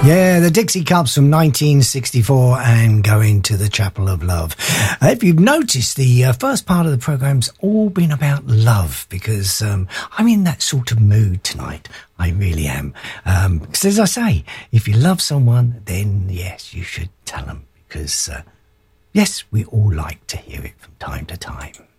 Yeah, the Dixie Cups from 1964 and Going to the Chapel of Love. If you've noticed, the first part of the program's all been about love because I'm in that sort of mood tonight. I really am. Because as I say, if you love someone, then yes, you should tell them because, yes, we all like to hear it from time to time.